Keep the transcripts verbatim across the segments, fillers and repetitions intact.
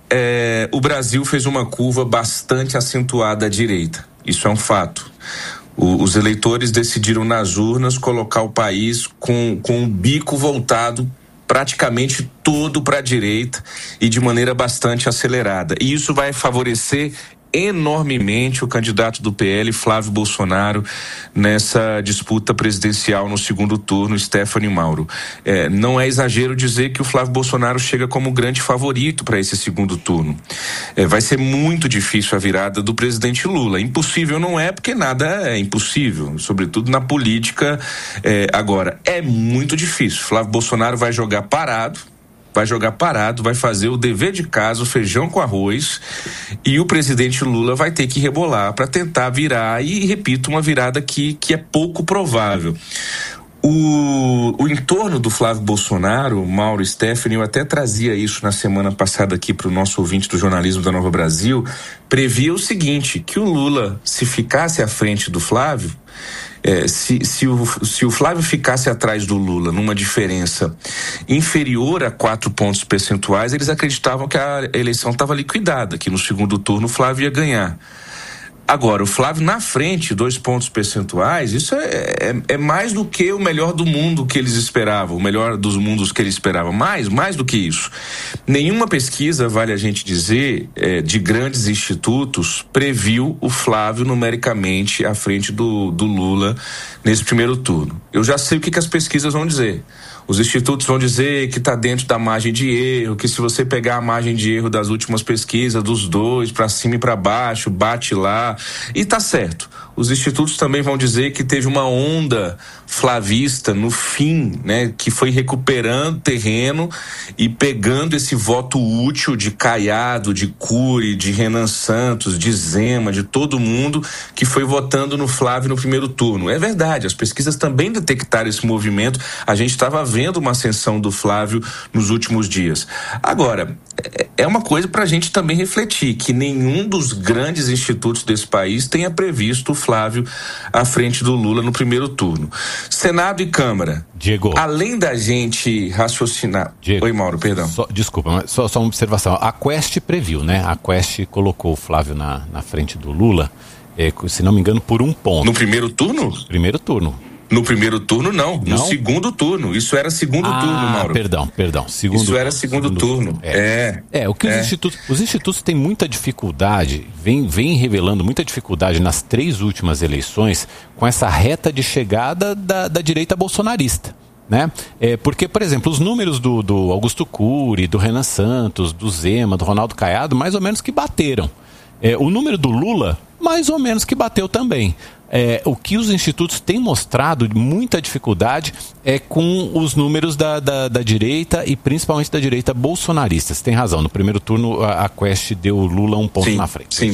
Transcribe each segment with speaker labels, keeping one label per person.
Speaker 1: é, o Brasil fez uma curva bastante acentuada à direita. Isso é um fato. O, os eleitores decidiram nas urnas colocar o país com, com o bico voltado praticamente todo para a direita e de maneira bastante acelerada. E isso vai favorecer enormemente o candidato do P L, Flávio Bolsonaro, nessa disputa presidencial no segundo turno, Stéphane Mauro. É, não é exagero dizer que o Flávio Bolsonaro chega como grande favorito para esse segundo turno. É, vai ser muito difícil a virada do presidente Lula. Impossível não é, porque nada é impossível, sobretudo na política. É, agora, é muito difícil. Flávio Bolsonaro vai jogar parado, vai jogar parado, vai fazer o dever de casa, o feijão com arroz, e o presidente Lula vai ter que rebolar para tentar virar, e repito, uma virada que, que é pouco provável. O, o entorno do Flávio Bolsonaro, Mauro, Stéphane, eu até trazia isso na semana passada aqui para o nosso ouvinte do jornalismo da Nova Brasil, previa o seguinte, que o Lula, se ficasse à frente do Flávio, É, se, se, o, se o Flávio ficasse atrás do Lula numa diferença inferior a quatro pontos percentuais, eles acreditavam que a eleição estava liquidada, que no segundo turno o Flávio ia ganhar. Agora, o Flávio na frente, dois pontos percentuais, isso é, é, é mais do que o melhor do mundo que eles esperavam, o melhor dos mundos que eles esperavam. Mais, mais do que isso. Nenhuma pesquisa, vale a gente dizer, é, de grandes institutos, previu o Flávio numericamente à frente do, do Lula nesse primeiro turno. Eu já sei o que, que as pesquisas vão dizer. Os institutos vão dizer que está dentro da margem de erro, que se você pegar a margem de erro das últimas pesquisas, dos dois, para cima e para baixo, bate lá, e tá certo. Os institutos também vão dizer que teve uma onda flavista no fim, né, que foi recuperando terreno e pegando esse voto útil de Caiado, de Cury, de Renan Santos, de Zema, de todo mundo que foi votando no Flávio no primeiro turno. É verdade, as pesquisas também detectaram esse movimento, a gente estava vendo uma ascensão do Flávio nos últimos dias. Agora, é uma coisa para a gente também refletir, que nenhum dos grandes institutos desse país tenha previsto o Flávio à frente do Lula no primeiro turno. Senado e Câmara.
Speaker 2: Diego.
Speaker 1: Além da gente raciocinar...
Speaker 2: Diego,
Speaker 1: Oi, Mauro, perdão.
Speaker 2: Só, desculpa, mas só, só uma observação. A Quest previu, né? A Quest colocou o Flávio na, na frente do Lula, é, se não me engano, por um ponto.
Speaker 1: No primeiro turno?
Speaker 2: Primeiro turno.
Speaker 1: No primeiro turno, não.
Speaker 2: não.
Speaker 1: No segundo turno. Isso era segundo
Speaker 2: ah,
Speaker 1: turno, Mauro.
Speaker 2: perdão, perdão. Segundo,
Speaker 1: Isso era segundo, segundo turno. turno. É.
Speaker 2: É, é o que
Speaker 1: é.
Speaker 2: Os, institutos, os institutos têm muita dificuldade, vem, vem revelando muita dificuldade nas três últimas eleições com essa reta de chegada da, da direita bolsonarista. Né? É, porque, por exemplo, os números do, do Augusto Cury, do Renan Santos, do Zema, do Ronaldo Caiado, mais ou menos que bateram. É, o número do Lula, mais ou menos que bateu também. É, o que os institutos têm mostrado muita dificuldade é com os números da, da, da direita e principalmente da direita bolsonarista. Você tem razão, no primeiro turno a, a Quest deu o Lula um ponto
Speaker 1: sim,
Speaker 2: na frente.
Speaker 1: Sim,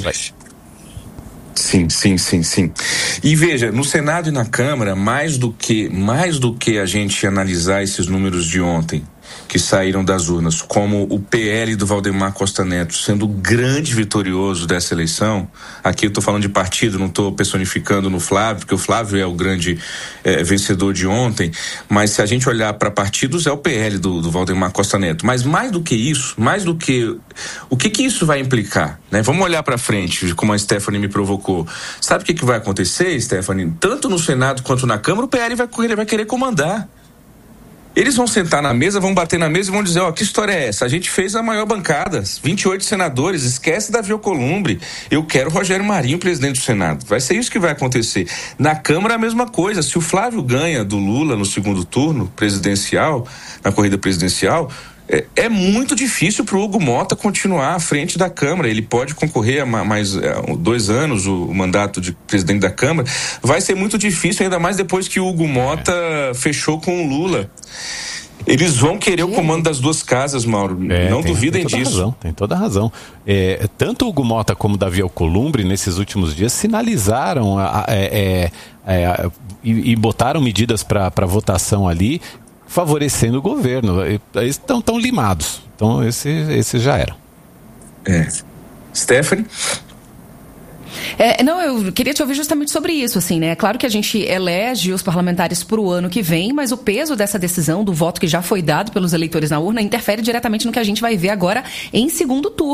Speaker 1: sim, sim, sim, sim. E veja, no Senado e na Câmara, mais do que, mais do que a gente analisar esses números de ontem, que saíram das urnas, como o P L do Valdemar Costa Neto sendo o grande vitorioso dessa eleição. Aqui eu estou falando de partido, não estou personificando no Flávio, porque o Flávio é o grande é, vencedor de ontem, mas se a gente olhar para partidos, é o P L do, do Valdemar Costa Neto. Mas mais do que isso, mais do que... O que que isso vai implicar? Né? Vamos olhar para frente, como a Stéphane me provocou. Sabe o que que vai acontecer, Stéphane? Tanto no Senado quanto na Câmara, o P L vai, ele vai querer comandar. Eles vão sentar na mesa, vão bater na mesa e vão dizer, ó, que história é essa? A gente fez a maior bancada, vinte e oito senadores, esquece Davi Alcolumbre, eu quero Rogério Marinho, presidente do Senado. Vai ser isso que vai acontecer. Na Câmara, a mesma coisa. Se o Flávio ganha do Lula no segundo turno presidencial, na corrida presidencial, é, é muito difícil para o Hugo Mota continuar à frente da Câmara. Ele pode concorrer a mais é, dois anos o, o mandato de presidente da Câmara. Vai ser muito difícil, ainda mais depois que o Hugo Mota é. fechou com o Lula. Eles vão querer o comando das duas casas, Mauro. É, não tem, duvidem
Speaker 2: tem toda
Speaker 1: disso.
Speaker 2: Razão, tem toda a razão. É, tanto o Hugo Mota como o Davi Alcolumbre, nesses últimos dias, sinalizaram a, a, é, é, a, e, e botaram medidas para votação ali, favorecendo o governo. Eles estão tão limados. Então, esse, esse já era.
Speaker 1: É. Stéphane?
Speaker 3: É, não, eu queria te ouvir justamente sobre isso, assim, né? É claro que a gente elege os parlamentares para o ano que vem, mas o peso dessa decisão, do voto que já foi dado pelos eleitores na urna, interfere diretamente no que a gente vai ver agora em segundo turno.